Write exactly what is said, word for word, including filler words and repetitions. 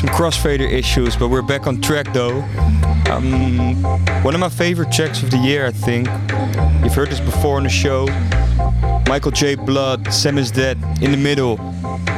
some crossfader issues, but we're back on track though. Um, one of my favorite tracks of the year, I think. You've heard this before on the show. Michael J. Blood, Sam Is Dead, In the Middle.